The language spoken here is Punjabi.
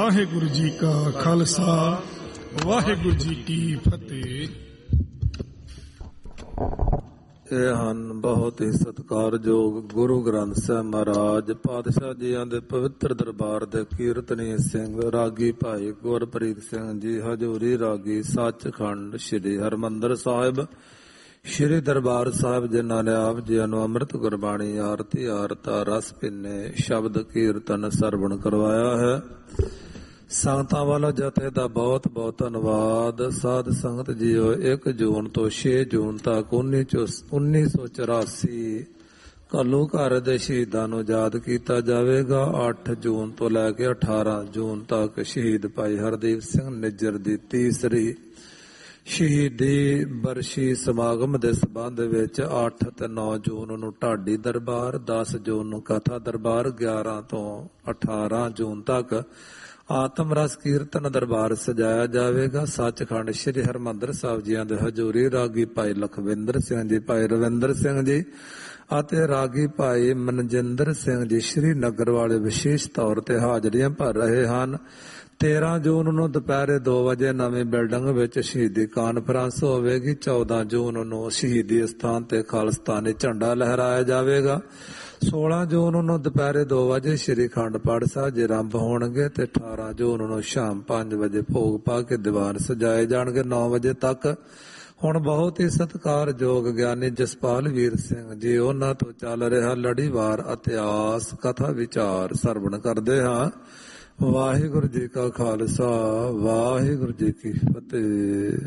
ਵਾਹਿਗੁਰੂ ਜੀ ਕਾ ਖਾਲਸਾ ਵਾਹਿਗੁਰੂ ਜੀ ਕੀ ਫਤਿਹ। ਇਹ ਹਨ ਬਹੁਤ ਹੀ ਸਤਿਕਾਰਯੋਗ ਗੁਰੂ ਗ੍ਰੰਥ ਸਾਹਿਬ ਮਹਾਰਾਜ ਪਾਤਸ਼ਾਹ ਜੀਆਂ ਦੇ ਪਵਿੱਤਰ ਦਰਬਾਰ ਦੇ ਕੀਰਤਨੀ ਸਿੰਘ ਰਾਗੀ ਭਾਈ ਗੁਰਪ੍ਰੀਤ ਸਿੰਘ ਜੀ ਹਜ਼ੂਰੀ ਰਾਗੀ ਸੱਚਖੰਡ ਸ੍ਰੀ ਹਰਿਮੰਦਰ ਸਾਹਿਬ ਸ੍ਰੀ ਦਰਬਾਰ ਸਾਹਿਬ ਜਿਨ੍ਹਾਂ ਨੇ ਆਪ ਜੀ ਨੂੰ ਅੰਮ੍ਰਿਤ ਗੁਰਬਾਣੀ ਆਰਤੀ ਆਰਤਾ ਰਸ ਪਿੰਨੇ ਸ਼ਬਦ ਕੀਰਤਨ ਸਰਵਣ ਕਰਵਾਇਆ ਹੈ। ਸੰਗਤਾਂ ਵੱਲੋਂ ਜਥੇ ਦਾ ਬਹੁਤ ਬਹੁਤ ਧੰਨਵਾਦ। ਸਾਧ ਸੰਗਤ ਜੀਓ 1 ਜੂਨ ਤੋਂ 6 ਜੂਨ ਤੱਕ 1984 ਘੱਲੂ ਘਰ ਦੇ ਸ਼ਹੀਦਾਂ ਨੂੰ ਯਾਦ ਕੀਤਾ ਜਾਵੇਗਾ। 8 ਜੂਨ ਤੋਂ ਲੈ ਕੇ 18 ਜੂਨ ਤੱਕ ਸ਼ਹੀਦ ਭਾਈ ਹਰਦੀਪ ਸਿੰਘ ਨਿੱਜਰ ਦੀ ਤੀਸਰੀ ਸ਼ਹੀਦੀ ਬਰਸ਼ੀ ਸਮਾਗਮ ਦੇ ਸਬੰਧ ਵਿੱਚ 8 ਤੇ 9 ਜੂਨ ਨੂੰ ਢਾਡੀ ਦਰਬਾਰ, 10 ਜੂਨ ਨੂੰ ਕਥਾ ਦਰਬਾਰ, 11 ਤੋਂ 18 ਜੂਨ ਤੱਕ ਆਤਮ ਰਸ ਕੀਰਤਨ ਦਰਬਾਰ ਸਜਾਇਆ ਜਾਵੇਗਾ। ਸੱਚਖੰਡ ਸ੍ਰੀ ਹਰਿਮੰਦਰ ਸਾਹਿਬ ਜੀਆਂ ਦੇ ਹਜ਼ੂਰੀ ਰਾਗੀ ਭਾਈ ਲਖਵਿੰਦਰ ਸਿੰਘ ਜੀ, ਭਾਈ ਰਵਿੰਦਰ ਸਿੰਘ ਜੀ ਅਤੇ ਰਾਗੀ ਭਾਈ ਮਨਜਿੰਦਰ ਸਿੰਘ ਜੀ ਸ੍ਰੀ ਨਗਰ ਵਾਲੇ ਵਿਸ਼ੇਸ਼ ਤੌਰ ਤੇ ਹਾਜ਼ਰੀਆਂ ਭਰ ਰਹੇ ਹਨ। 13 ਜੂਨ ਨੂੰ ਦੁਪਹਿਰੇ 2 ਵਜੇ ਨਵੀਂ ਬਿਲਡਿੰਗ ਵਿੱਚ ਸ਼ਹੀਦੀ ਕਾਨਫਰੰਸ ਹੋਵੇਗੀ। 14 ਜੂਨ ਨੂੰ ਸ਼ਹੀਦੀ ਸਥਾਨ ਤੇ ਖਾਲਿਸਤਾਨੀ ਝੰਡਾ ਲਹਿਰਾਇਆ ਜਾਵੇਗਾ। 16 ਜੂਨ ਨੂੰ ਦੁਪਹਿਰੇ 2 ਵਜੇ ਸ਼੍ਰੀ ਅਖੰਡ ਪਾਠ ਸਾਹਿਬ ਜੀ ਆਰੰਭ ਹੋਣਗੇ ਤੇ 18 ਜੂਨ ਨੂੰ ਸ਼ਾਮ 5 ਵਜੇ ਭੋਗ ਪਾ ਕੇ ਦੀਵਾਨ ਸਜਾਏ ਜਾਣਗੇ 9 ਵਜੇ ਤੱਕ। ਹੁਣ ਬਹੁਤ ਹੀ ਸਤਿਕਾਰਯੋਗ ਗਿਆਨੀ ਜਸਪਾਲ ਵੀਰ ਸਿੰਘ ਜੀ ਉਹਨਾਂ ਤੋਂ ਚੱਲ ਰਿਹਾ ਲੜੀਵਾਰ ਇਤਿਹਾਸ ਕਥਾ ਵਿਚਾਰ ਸਰਵਣ ਕਰਦੇ ਹਾਂ। ਵਾਹਿਗੁਰੂ ਜੀ ਕਾ ਖਾਲਸਾ ਵਾਹਿਗੁਰੂ ਜੀ ਕੀ ਫਤਿਹ।